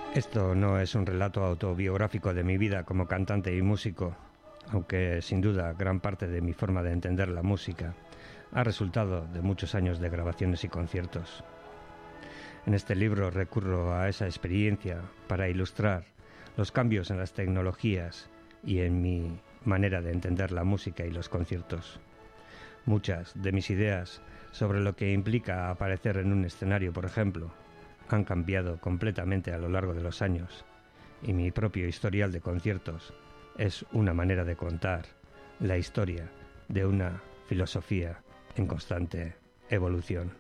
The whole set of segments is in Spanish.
Esto no es un relato autobiográfico de mi vida como cantante y músico, aunque sin duda gran parte de mi forma de entender la música ha resultado de muchos años de grabaciones y conciertos. En este libro recurro a esa experiencia para ilustrar los cambios en las tecnologías y en mi manera de entender la música y los conciertos. Muchas de mis ideas sobre lo que implica aparecer en un escenario, por ejemplo, han cambiado completamente a lo largo de los años, y mi propio historial de conciertos es una manera de contar la historia de una filosofía en constante evolución.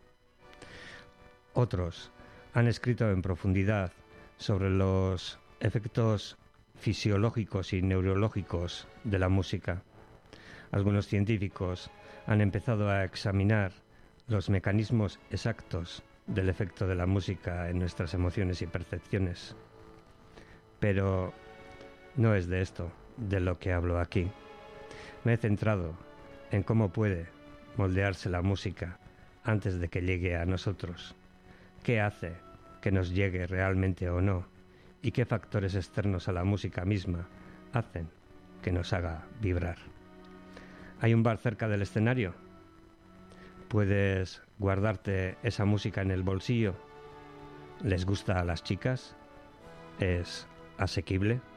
Otros han escrito en profundidad sobre los efectos fisiológicos y neurológicos de la música. Algunos científicos han empezado a examinar los mecanismos exactos del efecto de la música en nuestras emociones y percepciones. Pero no es de esto de lo que hablo aquí. Me he centrado en cómo puede moldearse la música antes de que llegue a nosotros. ¿Qué hace que nos llegue realmente o no? ¿Y qué factores externos a la música misma hacen que nos haga vibrar? ¿Hay un bar cerca del escenario? ¿Puedes guardarte esa música en el bolsillo? ¿Les gusta a las chicas? ¿Es asequible?